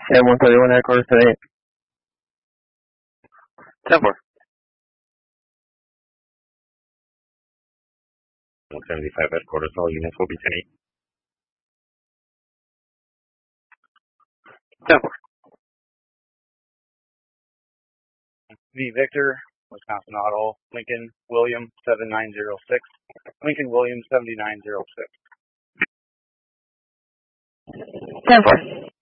Sam 131 headquarters today. 10-4. 175 headquarters, all units will be 10-8. 10-4. V. Victor, Wisconsin Auto, Lincoln William 7906. Lincoln William 7906. 10-4.